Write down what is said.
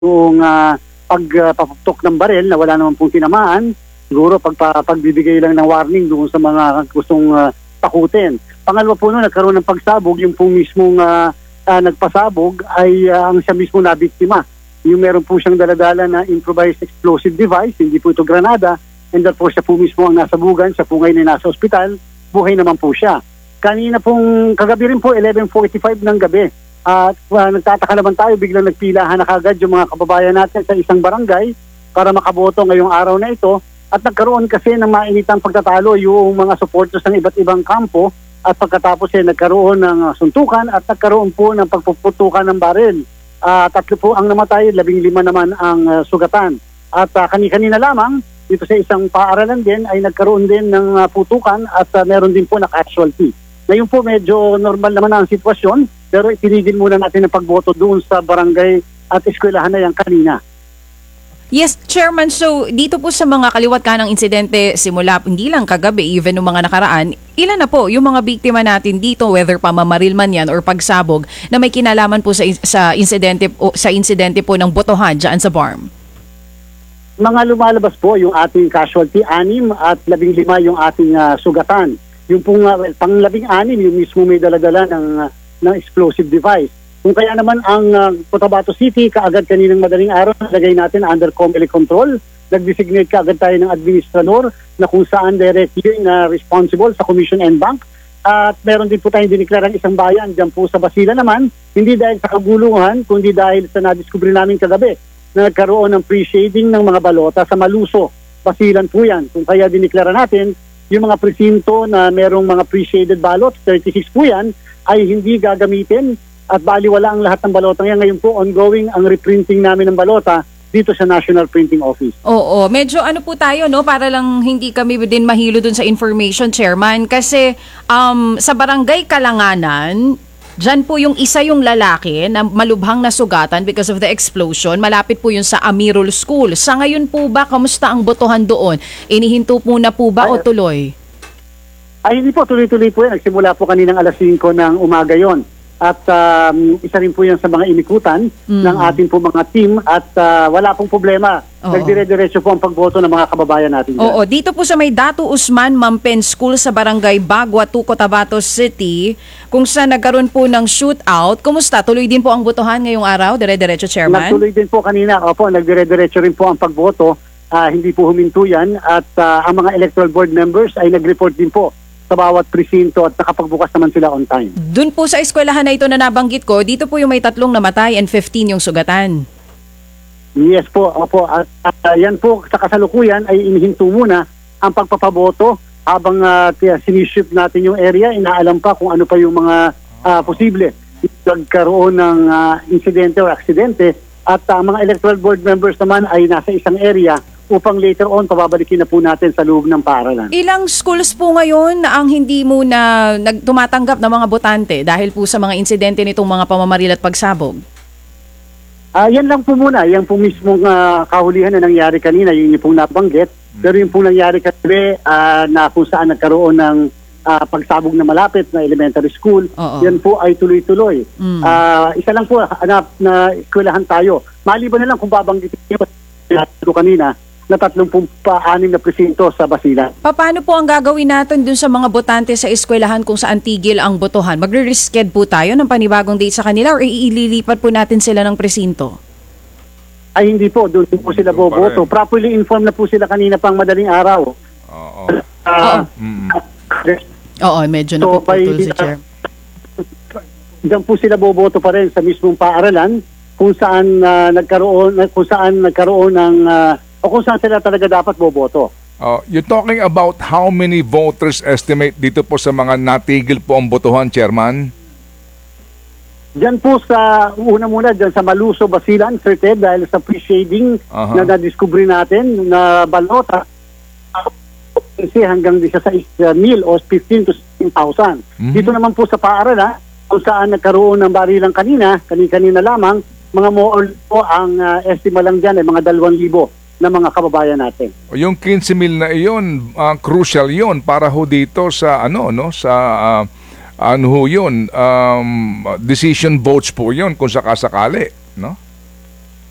Kung pagpaputok ng baril na wala naman pong tinamaan, siguro pagbibigay lang ng warning doon sa mga gustong takutin. Pangalawa po noon, nagkaroon ng pagsabog, yung pong mismong nagpasabog ay ang siya mismo na biktima. Yung meron po siyang daladala na improvised explosive device, hindi po ito granada, and therefore siya po mismo ang nasabugan, siya po ngayon ay nasa ospital, buhay naman po siya. Kanina pong kagabi rin po, 11:45 ng gabi, at nagtataka naman tayo, biglang nagpilahan na kagad yung mga kababayan natin sa isang barangay para makaboto ngayong araw na ito. At nagkaroon kasi ng mainitang pagtatalo yung mga supporters ng iba't ibang kampo, at pagkatapos nagkaroon ng suntukan at nagkaroon po ng pagpuputukan ng baril. 3 po ang namatay, 15 naman ang sugatan. At kanina lamang, dito sa isang paaralan din ay nagkaroon din ng putukan at meron din po na casualty. Ngayon po medyo normal naman ang sitwasyon, pero itinigil muna natin ang pagboto doon sa barangay at eskwelahan na yan kanina. Yes, Chairman. So, dito po sa mga kaliwat kanang insidente simula hindi lang kagabi, even ng mga nakaraan, ilan na po yung mga biktima natin dito, whether pamamaril man yan or pagsabog, na may kinalaman po sa insidente po ng botohan dyan sa BARM? Mga lumalabas po yung ating casualty, 6 at 15 yung ating sugatan. Yung pong pang-16, yung mismo may daladala ng explosive device. Kung kaya naman ang Cotabato City, kaagad kaninang madaling araw, nalagay natin under COMELEC control. Nag-designate kaagad tayo ng administrador na kung saan directly na responsible sa Commission and Bank. At meron din po tayong diniklarang isang bayan dyan po sa Basilan naman, hindi dahil sa kaguluhan, kundi dahil sa nadiskubre namin kagabi na nagkaroon ng pre-shading ng mga balota sa Maluso. Basilan po yan. Kung kaya diniklara natin, yung mga presinto na merong mga pre-shaded ballots, 36 po yan, ay hindi gagamitin at baliwala ang lahat ng balota. Ngayon po ongoing ang reprinting namin ng balota dito sa National Printing Office. Oo, medyo ano po tayo, no, para lang hindi kami din mahilo dun sa information, Chairman, kasi sa Barangay Kalanganan, dyan po yung lalaki na malubhang nasugatan because of the explosion. Malapit po yun sa Amirul School. Sa ngayon po ba, kamusta ang botohan doon? Inihinto po na po ba o tuloy? Ay, hindi po, tuloy-tuloy po yan. Nagsimula po kaninang 5:00 ng umaga yon. At isa rin po yan sa mga inikutan ng ating po mga team at wala pong problema. Nagdire-diretso po ang pagboto ng mga kababayan natin. Oo, dito po sa may Datu Usman Mampen School sa Barangay Bagua, Cotabato City, kung saan nagkaroon po ng shootout. Kumusta? Tuloy din po ang botohan ngayong araw? Dire-diretso, Chairman? Nagtuloy din po kanina. Opo, nagdire-diretso rin po ang pagboto. Hindi po huminto yan. At ang mga electoral board members ay nag-report din po sa bawat presinto at nakapagbukas naman sila on time. Doon po sa eskwelahan na ito na nabanggit ko, dito po yung may 3 namatay and 15 yung sugatan. Yes po, opo. At yan po sa kasalukuyan ay inihinto muna ang pagpapaboto habang siniship natin yung area, inaalam pa kung ano pa yung mga posible nagkaroon ng insidente o aksidente at mga electoral board members naman ay nasa isang area upang later on pababalikin na po natin sa loob ng paaralan. Ilang schools po ngayon ang hindi muna tumatanggap ng mga botante dahil po sa mga insidente nitong mga pamamaril at pagsabog? Yan lang po muna. Yan po mismong kahulihan na nangyari kanina, yun yung pong nabanggit. Pero yung pong nangyari kasi na kung saan nagkaroon ng pagsabog na malapit na elementary school, yan po ay tuloy-tuloy. Isa lang po na eskwelahan tayo. Maliban na lang kung babanggitin nyo kanina, na 36 na presinto sa Basilan. Paano po ang gagawin natin dun sa mga botante sa eskwelahan kung saan tigil ang botohan? Magre-reschedule po tayo ng panibagong date sa kanila or iililipat po natin sila ng presinto? Ay hindi po, doon po sila boboto. Properly informed na po sila kanina pang madaling araw. Oo, medyo napuputol si Chair. Diyan po sila boboto pa rin sa mismong paaralan kung saan nagkaroon ng o kung saan sila talaga dapat boboto. You're talking about how many voters estimate dito po sa mga natigil po ang botohan, Chairman? Diyan po sa, muna diyan sa Maluso, Basilan, Sir Ted, dahil sa pre-shading na nadiskubre natin na balota, hanggang 16,000 o 15 to 16,000. Dito naman po sa paaralan, kung saan nagkaroon ng barilang kanina lamang, mga more po ang estima lang dyan ay mga 2,000 na mga kababayan natin. Yung 15,000 na iyon, crucial yon para ho dito sa decision votes po yon kung sakasakali, no?